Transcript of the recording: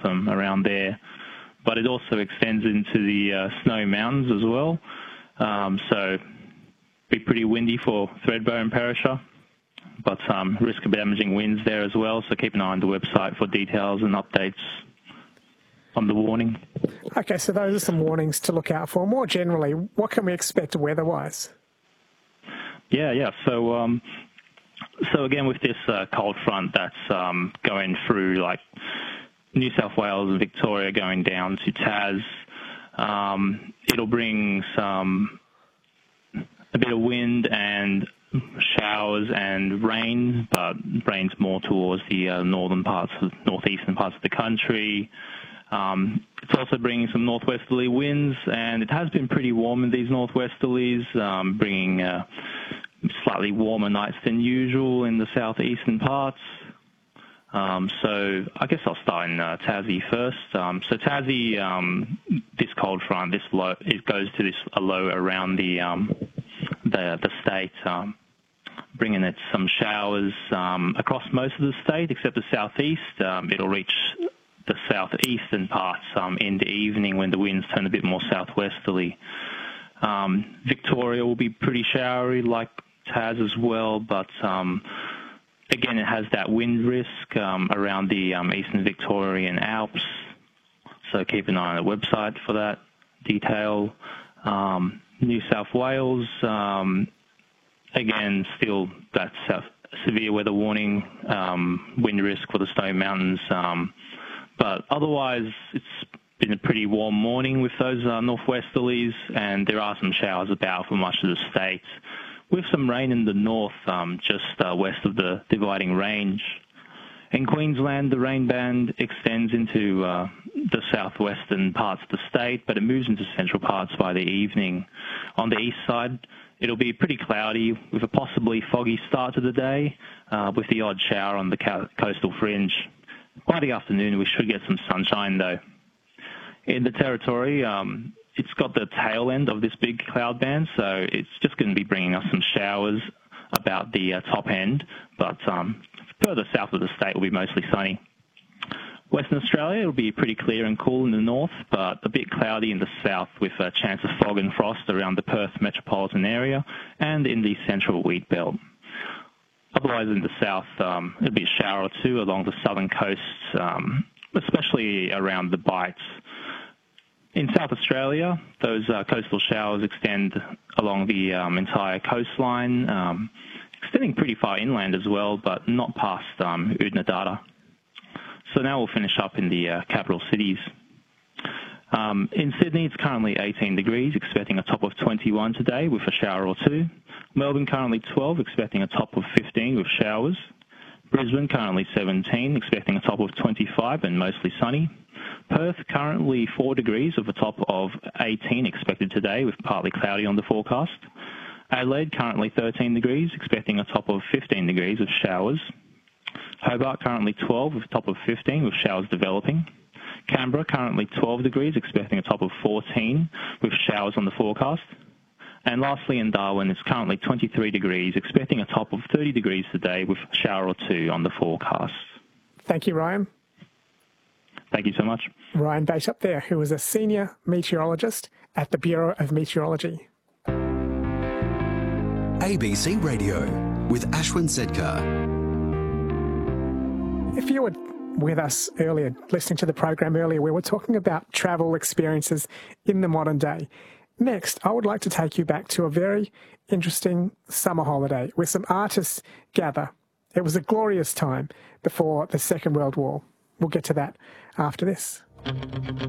them around there. But it also extends into the Snowy Mountains as well. So be pretty windy for Thredbo and Perisher, but risk of damaging winds there as well. So keep an eye on the website for details and updates on the warning. Okay, so those are some warnings to look out for. More generally, what can we expect weather-wise? Yeah. So again, with this cold front that's going through like New South Wales and Victoria, going down to Tas, it'll bring a bit of wind and showers and rain, but rain's more towards the northeastern parts of the country. It's also bringing some northwesterly winds, and it has been pretty warm in these northwesterlies, bringing slightly warmer nights than usual in the southeastern parts. So I guess I'll start in Tassie first. So Tassie, this cold front, this low, it goes to a low around the state, bringing it some showers across most of the state except the southeast. It'll reach the southeastern parts in the evening when the winds turn a bit more southwesterly. Victoria will be pretty showery like Tas as well, but again, it has that wind risk around the eastern Victorian Alps, so keep an eye on the website for that detail. New South Wales, again, still that severe weather warning, wind risk for the Snowy Mountains, but otherwise it's been a pretty warm morning with those northwesterlies, and there are some showers about for much of the state, with some rain in the north, just west of the Dividing Range. In Queensland, the rain band extends into the southwestern parts of the state, but it moves into central parts by the evening. On the east side, it'll be pretty cloudy with a possibly foggy start to the day, with the odd shower on the coastal fringe. By the afternoon, we should get some sunshine, though. In the Territory, it's got the tail end of this big cloud band, so it's just going to be bringing us some showers about the top end, but further south of the state will be mostly sunny. Western Australia will be pretty clear and cool in the north, but a bit cloudy in the south with a chance of fog and frost around the Perth metropolitan area and in the central wheat belt. Otherwise, in the south, it'll be a shower or two along the southern coasts, especially around the Bights. In South Australia, those coastal showers extend along the entire coastline, extending pretty far inland as well, but not past Oodnadatta. So now we'll finish up in the capital cities. In Sydney, it's currently 18 degrees, expecting a top of 21 today with a shower or two. Melbourne currently 12, expecting a top of 15 with showers. Brisbane currently 17, expecting a top of 25 and mostly sunny. Perth currently 4 degrees with a top of 18 expected today with partly cloudy on the forecast. Adelaide currently 13 degrees, expecting a top of 15 degrees with showers. Hobart currently 12 with a top of 15 with showers developing. Canberra currently 12 degrees, expecting a top of 14 with showers on the forecast. And lastly, in Darwin, it's currently 23 degrees, expecting a top of 30 degrees today with a shower or two on the forecast. Thank you, Ryan. Thank you so much. Ryan Bate there, who is a senior meteorologist at the Bureau of Meteorology. ABC Radio with Ashwin Sedkar. If you were with us earlier, listening to the program earlier, we were talking about travel experiences in the modern day. Next, I would like to take you back to a very interesting summer holiday where some artists gather. It was a glorious time before the Second World War. We'll get to that after this.